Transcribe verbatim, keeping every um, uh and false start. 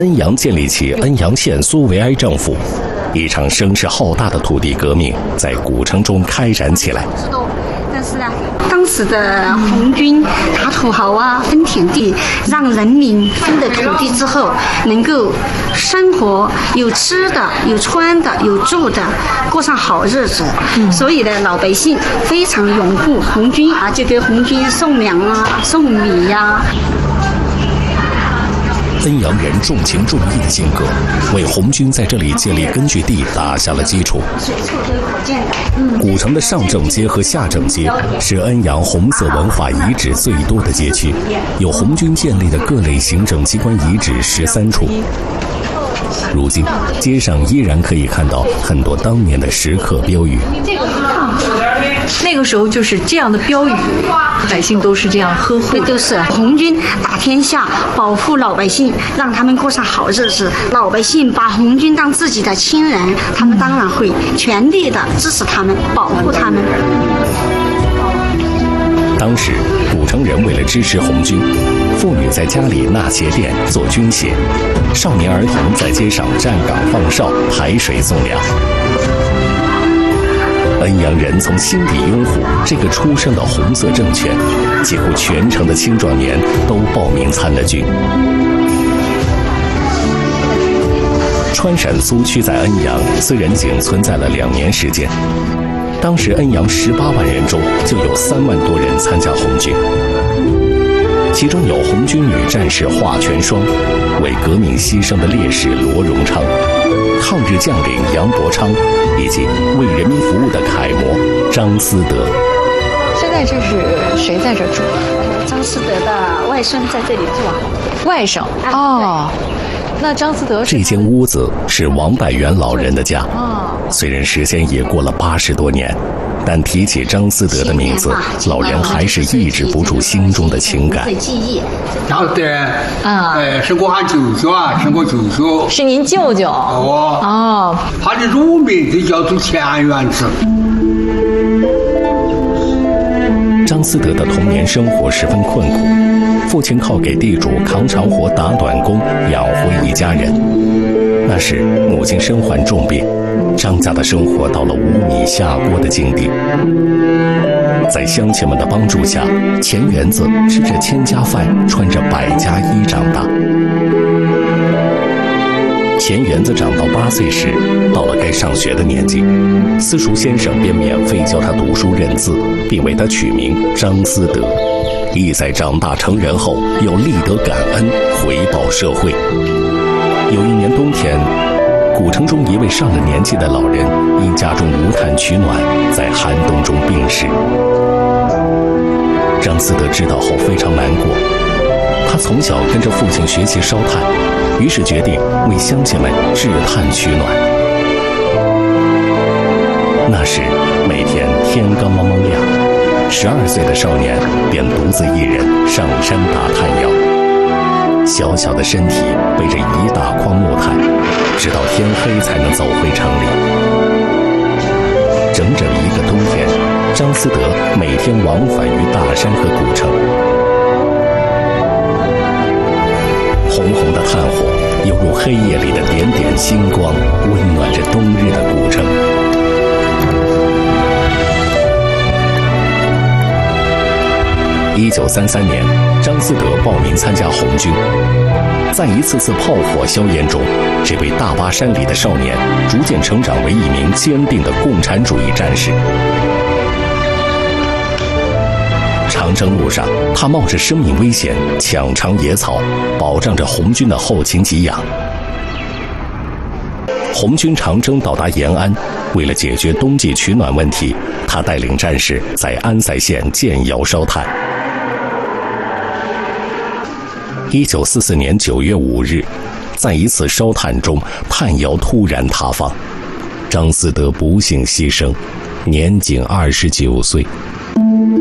恩阳建立起恩阳县苏维埃政府，一场声势浩大的土地革命在古城中开展起来。 但是呢，当时的红军打土豪啊，分田地，让人民分了土地之后，能够生活有吃的、有穿的、有住的，过上好日子。嗯、所以呢，老百姓非常拥护红军啊，就给红军送粮啊、送米呀、啊。 恩阳人重情重义的性格，为红军在这里建立根据地打下了基础。古城的上正街和下正街是恩阳红色文化遗址最多的街区，有红军建立的各类行政机关遗址十三处。如今，街上依然可以看到很多当年的石刻标语。 那个时候就是这样的标语，百姓都是这样呵护。 都是红军打天下，保护老百姓，让他们过上好日子。老百姓把红军当自己的亲人，他们当然会全力的支持他们，保护他们。 当时，古城人为了支持红军，妇女在家里纳鞋垫做军鞋，少年儿童在街上站岗放哨、排水送粮。恩阳人从心底拥护这个出生的红色政权，几乎全城的青壮年都报名参了军。川陕苏区在恩阳虽然仅存在了两年时间，当时恩阳十八万人中就有三万多人参加红军，其中有红军女战士华全双，为革命牺牲的烈士罗荣昌，抗日将领杨伯昌，以及为人民服务的楷模张思德。 现在这是谁在这住？ 张思德的外孙在这里住啊。 外甥哦。那张思德这间屋子是王百元老人的家。虽然时间也过了八十多年，但提起张思德的名字，老人还是抑制不住心中的情感。 张思德，啊，呃，是我俺舅舅啊，是我舅舅。 是您舅舅？ 哦。 哦。 他的乳名就叫做钱元子。 张思德的童年生活十分困苦，父亲靠给地主扛长活打短工养活一家人。那时母亲身患重病，张家的生活到了无米下锅的境地。在乡亲们的帮助下，钱元子吃着千家饭，穿着百家衣长大。钱元子长到八岁时，到了该上学的年纪，私塾先生便免费教他读书认字，并为他取名张思德，意在长大成人后要立德感恩，回报社会。有一年冬天，古城中一位上了年纪的老人因家中无炭取暖，在寒冬中病逝。张思德知道后非常难过，他从小跟着父亲学习烧炭，于是决定为乡亲们制炭取暖。那时每天天刚蒙蒙亮，十二岁的少年便独自一人上山打炭窑，小小的身体背着一大筐木炭，直到天黑才能走回城里。整整一个冬天，张思德每天往返于大山和古城。红红的炭火犹如黑夜里的点点星光，温暖着冬日的古城。一九三三年，张思德报名参加红军。在一次次炮火硝烟中，这位大巴山里的少年逐渐成长为一名坚定的共产主义战士。长征路上，他冒着生命危险抢尝野草，保障着红军的后勤给养。红军长征到达延安，为了解决冬季取暖问题，他带领战士在安塞县建窑烧炭。一九四四年九月五日，在一次烧炭中，炭窑突然塌方，张思德不幸牺牲，年仅二十九岁。